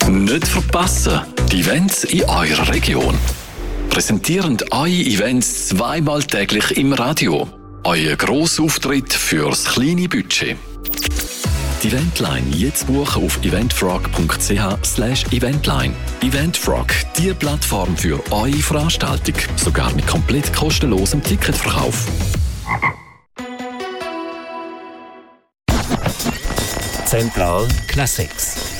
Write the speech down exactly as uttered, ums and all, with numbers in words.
Nicht verpassen, die Events in eurer Region. Präsentierend eure Events zweimal täglich im Radio. Euer Grossauftritt fürs kleine Budget. Die Eventline jetzt buchen auf eventfrog.ch slash eventline. Eventfrog, die Plattform für eure Veranstaltung. Sogar mit komplett kostenlosem Ticketverkauf. Zentral Classics.